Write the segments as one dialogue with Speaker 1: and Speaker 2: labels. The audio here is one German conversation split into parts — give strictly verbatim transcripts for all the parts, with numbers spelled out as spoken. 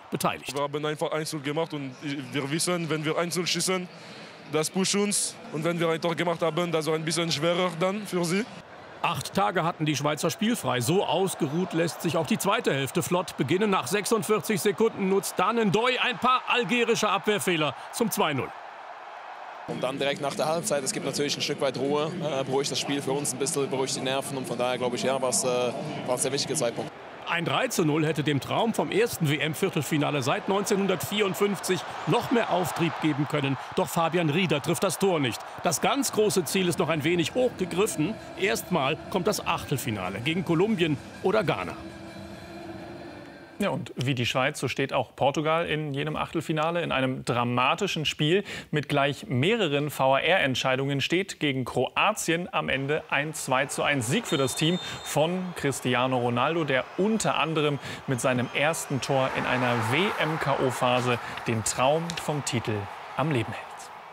Speaker 1: beteiligt.
Speaker 2: Wir haben einfach eins zu null gemacht und wir wissen, wenn wir eins zu null schießen, das pusht uns. Und wenn wir ein Tor gemacht haben, das war ein bisschen schwerer dann für sie.
Speaker 1: Acht Tage hatten die Schweizer spielfrei. So ausgeruht lässt sich auch die zweite Hälfte flott beginnen. Nach sechsundvierzig Sekunden nutzt dann Ndoye ein paar algerische Abwehrfehler zum zwei null.
Speaker 3: Und dann direkt nach der Halbzeit, es gibt natürlich ein Stück weit Ruhe, äh, beruhigt das Spiel für uns ein bisschen, beruhigt die Nerven. Und von daher glaube ich, ja, war es äh, ein sehr wichtiger Zeitpunkt.
Speaker 1: Ein drei zu null hätte dem Traum vom ersten W M-Viertelfinale seit neunzehnhundertvierundfünfzig noch mehr Auftrieb geben können. Doch Fabian Rieder trifft das Tor nicht. Das ganz große Ziel ist noch ein wenig hochgegriffen. Erstmal kommt das Achtelfinale gegen Kolumbien oder Ghana.
Speaker 4: Ja, und wie die Schweiz, so steht auch Portugal in jenem Achtelfinale. In einem dramatischen Spiel mit gleich mehreren V A R-Entscheidungen steht gegen Kroatien am Ende ein zwei zu eins Sieg für das Team von Cristiano Ronaldo, der unter anderem mit seinem ersten Tor in einer W M-K O-Phase den Traum vom Titel am Leben hält.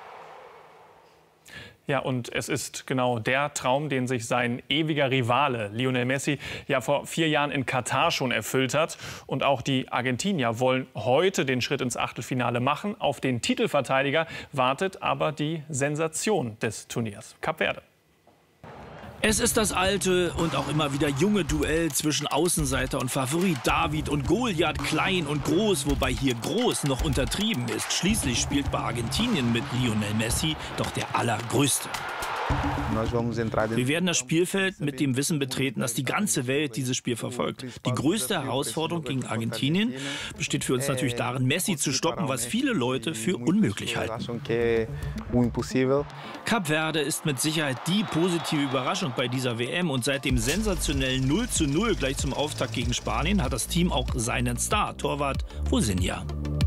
Speaker 4: Ja, und es ist genau der Traum, den sich sein ewiger Rivale Lionel Messi ja vor vier Jahren in Katar schon erfüllt hat. Und auch die Argentinier wollen heute den Schritt ins Achtelfinale machen. Auf den Titelverteidiger wartet aber die Sensation des Turniers: Kap Verde.
Speaker 5: Es ist das alte und auch immer wieder junge Duell zwischen Außenseiter und Favorit David und Goliath, klein und groß, wobei hier groß noch untertrieben ist. Schließlich spielt bei Argentinien mit Lionel Messi doch der Allergrößte. Wir werden das Spielfeld mit dem Wissen betreten, dass die ganze Welt dieses Spiel verfolgt. Die größte Herausforderung gegen Argentinien besteht für uns natürlich darin, Messi zu stoppen, was viele Leute für unmöglich halten. Kap Verde ist mit Sicherheit die positive Überraschung bei dieser W M. Und seit dem sensationellen null zu null gleich zum Auftakt gegen Spanien hat das Team auch seinen Star, Torwart Rosinha.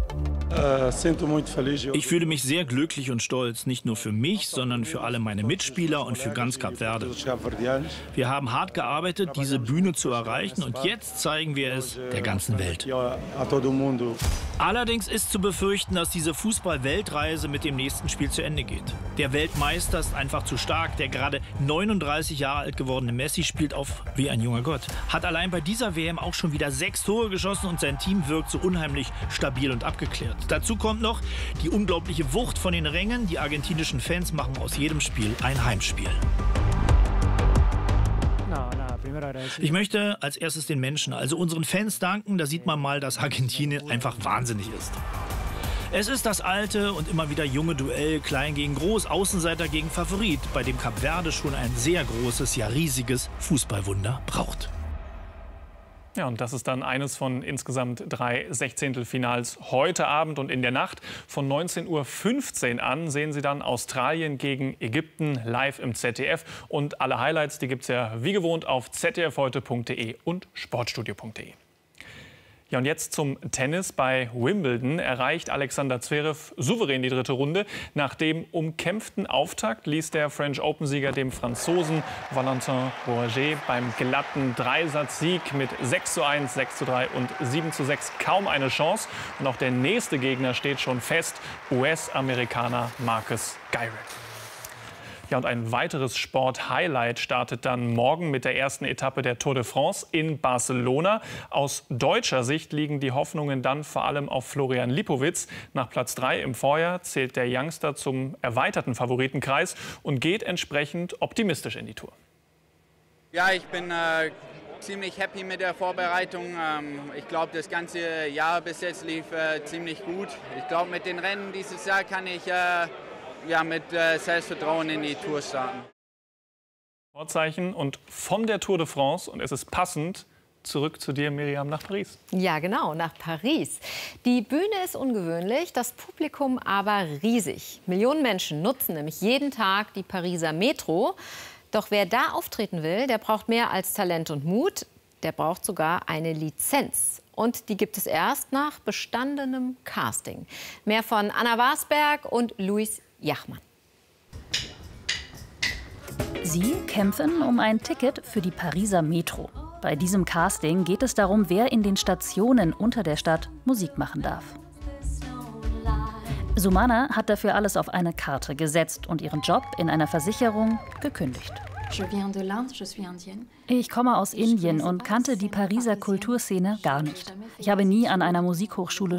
Speaker 5: Ich fühle mich sehr glücklich und stolz, nicht nur für mich, sondern für alle meine Mitspieler und für ganz Kap Verde. Wir haben hart gearbeitet, diese Bühne zu erreichen, und jetzt zeigen wir es der ganzen Welt. Allerdings ist zu befürchten, dass diese Fußball-Weltreise mit dem nächsten Spiel zu Ende geht. Der Weltmeister ist einfach zu stark. Der gerade neununddreißig Jahre alt gewordene Messi spielt auf wie ein junger Gott. Hat allein bei dieser W M auch schon wieder sechs Tore geschossen und sein Team wirkt so unheimlich stabil und abgeklärt. Dazu kommt noch die unglaubliche Wucht von den Rängen. Die argentinischen Fans machen aus jedem Spiel ein Heimspiel. Ich möchte als erstes den Menschen, also unseren Fans, danken. Da sieht man mal, dass Argentinien einfach wahnsinnig ist. Es ist das alte und immer wieder junge Duell, klein gegen groß, Außenseiter gegen Favorit, bei dem Kap Verde schon ein sehr großes, ja riesiges Fußballwunder braucht.
Speaker 4: Ja, und das ist dann eines von insgesamt drei Sechzehntelfinals heute Abend. Und in der Nacht von neunzehn Uhr fünfzehn an sehen Sie dann Australien gegen Ägypten live im Z D F. Und alle Highlights, die gibt es ja wie gewohnt auf z d f heute punkt de und sportstudio punkt de. Ja, und jetzt zum Tennis. Bei Wimbledon erreicht Alexander Zverev souverän die dritte Runde. Nach dem umkämpften Auftakt ließ der French Open-Sieger dem Franzosen Valentin Rouaget beim glatten Dreisatz-Sieg mit sechs zu eins, sechs zu drei und sieben zu sechs kaum eine Chance. Und auch der nächste Gegner steht schon fest: U S-Amerikaner Marcus Geirat. Ja, und ein weiteres Sport-Highlight startet dann morgen mit der ersten Etappe der Tour de France in Barcelona. Aus deutscher Sicht liegen die Hoffnungen dann vor allem auf Florian Lipowitz. Nach Platz drei im Vorjahr zählt der Youngster zum erweiterten Favoritenkreis und geht entsprechend optimistisch in die Tour.
Speaker 6: Ja, ich bin äh, ziemlich happy mit der Vorbereitung. Ähm, ich glaube, das ganze Jahr bis jetzt lief äh, ziemlich gut. Ich glaube, mit den Rennen dieses Jahr kann ich äh, ja, mit äh, Selbstvertrauen in die Tour starten.
Speaker 4: Vorzeichen und von der Tour de France, und es ist passend, zurück zu dir, Miriam, nach Paris.
Speaker 7: Ja, genau, nach Paris. Die Bühne ist ungewöhnlich, das Publikum aber riesig. Millionen Menschen nutzen nämlich jeden Tag die Pariser Metro. Doch wer da auftreten will, der braucht mehr als Talent und Mut. Der braucht sogar eine Lizenz. Und die gibt es erst nach bestandenem Casting. Mehr von Anna Wasberg und Luis Jachmann.
Speaker 8: Sie kämpfen um ein Ticket für die Pariser Metro. Bei diesem Casting geht es darum, wer in den Stationen unter der Stadt Musik machen darf. Sumana hat dafür alles auf eine Karte gesetzt und ihren Job in einer Versicherung gekündigt. Ich komme aus Indien und kannte die Pariser Kulturszene gar nicht. Ich habe nie an einer Musikhochschule